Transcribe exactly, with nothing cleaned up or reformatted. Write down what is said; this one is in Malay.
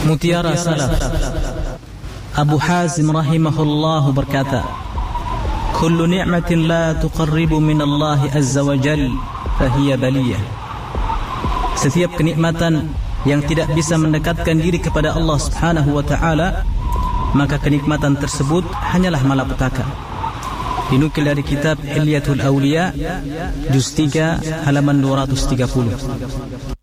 Mutiara Salaf Abu Hazim rahimahullahu berkata, kullu ni'matin la tuqarribu min Allah azza wa jal fahiya baliyah. Setiap kenikmatan yang tidak bisa mendekatkan diri kepada Allah subhanahu wa ta'ala, maka kenikmatan tersebut hanyalah malapetaka. Dinukil dari kitab Hilyatul Awliya juz tiga halaman dua ratus tiga puluh.